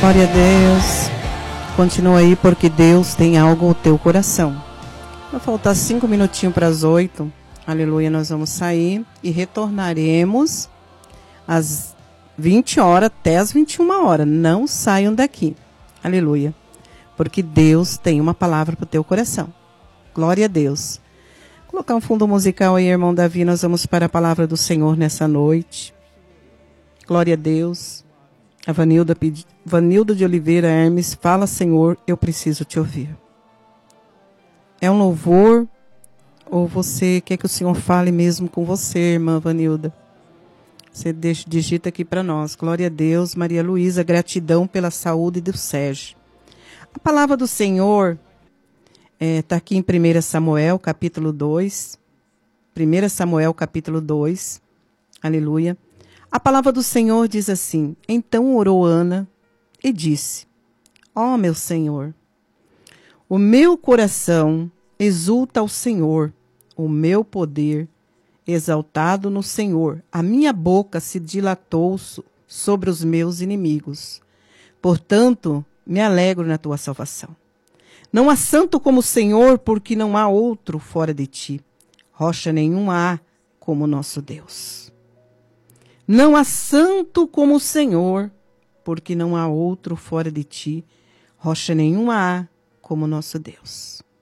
Glória a Deus. Continua aí, porque Deus tem algo no teu coração. Vai faltar 5 minutinhos para as 8. Aleluia, nós vamos sair e retornaremos às 20 horas até às 21 horas. Não saiam daqui. Aleluia. Porque Deus tem uma palavra para o teu coração. Glória a Deus. Vou colocar um fundo musical aí, irmão Davi. Nós vamos para a palavra do Senhor nessa noite. Glória a Deus. A Vanilda de Oliveira Hermes, fala, Senhor, eu preciso te ouvir. É um louvor ou você quer que o Senhor fale mesmo com você, irmã Vanilda? Você digita aqui para nós. Glória a Deus. Maria Luísa, gratidão pela saúde do Sérgio. A palavra do Senhor está aqui em 1 Samuel, capítulo 2. 1 Samuel, capítulo 2. Aleluia. A palavra do Senhor diz assim: então orou Ana e disse: ó meu Senhor, o meu coração exulta ao Senhor, o meu poder exaltado no Senhor. A minha boca se dilatou sobre os meus inimigos. Portanto, me alegro na tua salvação. Não há santo como o Senhor, porque não há outro fora de ti. Rocha nenhuma há como nosso Deus. Não há santo como o Senhor, porque não há outro fora de ti. Rocha nenhuma há como nosso Deus.